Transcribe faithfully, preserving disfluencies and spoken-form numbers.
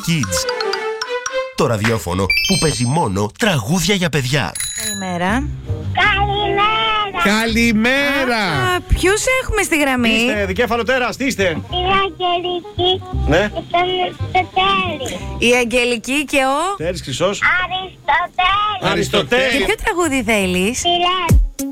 Kids. Το ραδιόφωνο που παίζει μόνο τραγούδια για παιδιά. Καλημέρα. Καλημέρα. Καλημέρα. Α, ποιους έχουμε στη γραμμή? Είστε δικέφαλο τέρας, τι είστε? Η Αγγελική Ναι. και τον Αριστοτέλη. Η Αγγελική και ο... Τέρης Χρυσός. Αριστοτέλη. Αριστοτέλη. Και ποιο τραγούδι θέλεις? Φιλές.